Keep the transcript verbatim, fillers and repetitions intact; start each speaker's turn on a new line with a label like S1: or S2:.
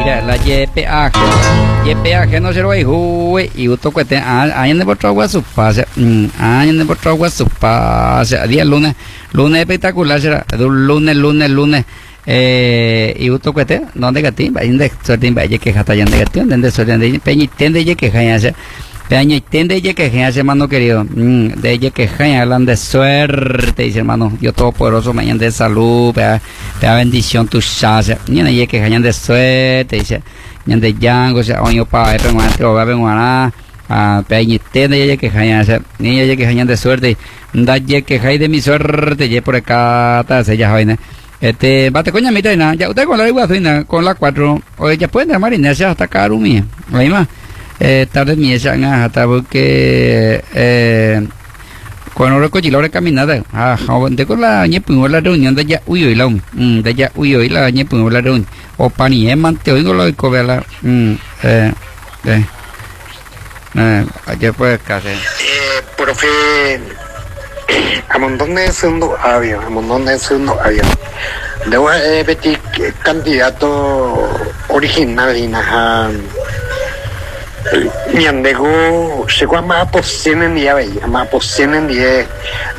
S1: Mira, la Y P A G. Y P A G no se lo hay jugue y uto cuete. Año de por agua su pase. Año de por agua su pase. Día lunes. Lunes espectacular será. Lunes, lunes, lunes. Eh, y uto cuete. ¿Dónde gatí? Vayan de suerte. Vayan que jata ya de gatí. ¿Dónde suerte? Peñi tende ya que jaya se. Peñi tende ya que jaya se, hermano querido. De ella que jaya hablan de suerte. Dice hermano. Dios todopoderoso. Mañana de salud. Pea bendición tu chance. Ni na ye que jaya de suerte. Dice. Ñande yango se oño pa pero mate o gabe ngana a peñite de ye que jaya se ni ye que jaya de suerte da ye que jaya de mi suerte ye por acá ta se ya vaina este bate coña mira na ya usted con la igual con la cuatro o ya pueden armar inercia hasta carumi ahí más eh tarde mi esa hasta porque eh con oro cochilore caminada ah de con la ñepu la reunión de ya uy hoy la um de ya uy hoy la ñepu la reunión o pani es mante oigo lo de covela mm eh eh eh ayer pues casi
S2: eh profe a montón de segundo avión a montón de segundo avión debo eh pedir candidato original y nada Ñandego se llama posición en día, más posición en día